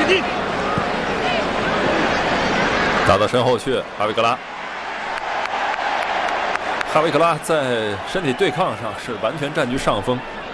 打到身后去，哈维格拉。哈维格拉在身体对抗上是完全占据上风。